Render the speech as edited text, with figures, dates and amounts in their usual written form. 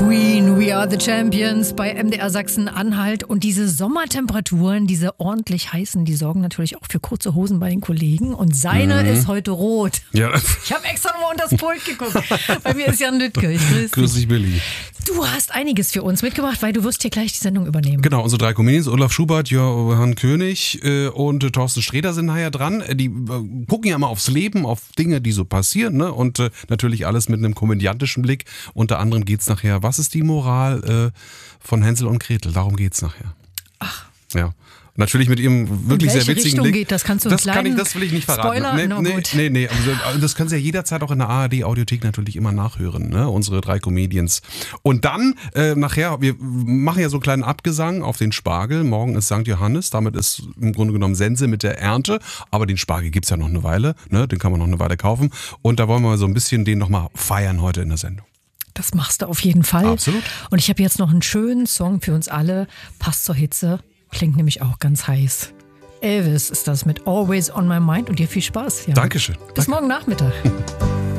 Queen, We Are the Champions bei MDR Sachsen-Anhalt. Und diese Sommertemperaturen, diese ordentlich heißen, die sorgen natürlich auch für kurze Hosen bei den Kollegen. Und seine ist heute rot. Ja. Ich habe extra nochmal unter das Pult geguckt. Bei mir ist Jan Lüttke. Grüß dich, Billy. Du hast einiges für uns mitgebracht, weil du wirst hier gleich die Sendung übernehmen. Genau, unsere 3 Comedians, Olaf Schubert, Johann König und Thorsten Sträter sind nachher dran. Die gucken ja immer aufs Leben, auf Dinge, die so passieren, ne? Und natürlich alles mit einem komödiantischen Blick. Unter anderem geht's nachher, was ist die Moral von Hänsel und Gretel? Darum geht's nachher. Ach. Ja. Natürlich mit ihrem wirklich sehr witzigen Richtung Blick. geht das? Kannst du das will ich nicht verraten. Spoiler? Nee. Also das können Sie ja jederzeit auch in der ARD-Audiothek natürlich immer nachhören, ne? Unsere 3 Comedians. Und dann nachher, wir machen ja so einen kleinen Abgesang auf den Spargel. Morgen ist St. Johannes, damit ist im Grunde genommen Sense mit der Ernte. Aber den Spargel gibt's ja noch eine Weile, ne? Den kann man noch eine Weile kaufen. Und da wollen wir so ein bisschen den nochmal feiern heute in der Sendung. Das machst du auf jeden Fall. Absolut. Und ich habe jetzt noch einen schönen Song für uns alle. Passt zur Hitze. Klingt nämlich auch ganz heiß. Elvis ist das mit Always on My Mind und dir viel Spaß. Ja. Dankeschön. Bis morgen Nachmittag.